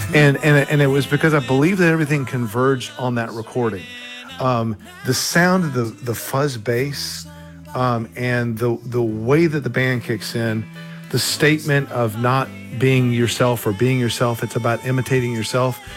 And it was because I believe that everything converged on that recording. The sound of the fuzz bass, and the way that the band kicks in, the statement of not being yourself or being yourself, it's about imitating yourself.